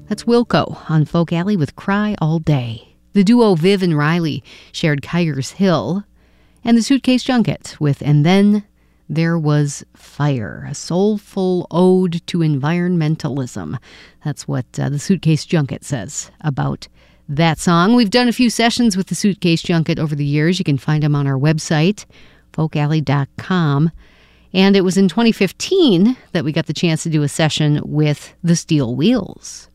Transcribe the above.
That's Wilco on Folk Alley with Cry All Day. The duo Viv and Riley shared Kyer's Hill, and the Suitcase Junket with And Then There Was Fire, a soulful ode to environmentalism. That's what the Suitcase Junket says about that song. We've done a few sessions with the Suitcase Junket over the years. You can find them on our website, folkalley.com. And it was in 2015 that we got the chance to do a session with the Steel Wheels.